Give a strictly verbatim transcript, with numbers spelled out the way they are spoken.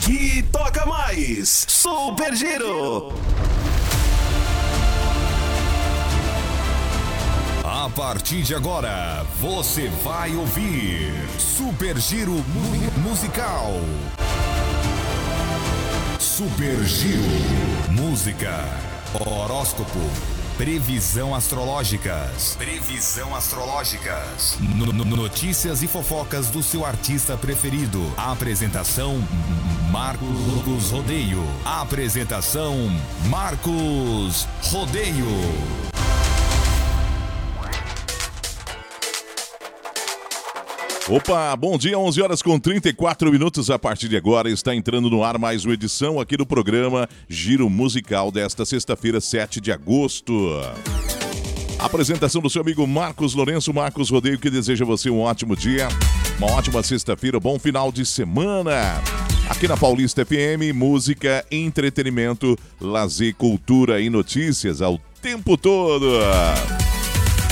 Aqui toca mais Super Giro. A partir de agora, você vai ouvir Super Giro mu- Musical. Super Giro Música. Horóscopo. Previsão astrológicas. Previsão astrológicas. No- no- notícias e fofocas do seu artista preferido. Apresentação Marcos Rodeio. Apresentação Marcos Rodeio. Opa, bom dia, onze horas com trinta e quatro minutos. A partir de agora está entrando no ar mais uma edição aqui do programa Giro Musical desta sexta-feira, sete de agosto. Apresentação do seu amigo Marcos Lourenço, Marcos Rodeio, que deseja a você um ótimo dia, uma ótima sexta-feira, bom final de semana. Aqui na Paulista F M, música, entretenimento, lazer, cultura e notícias ao tempo todo.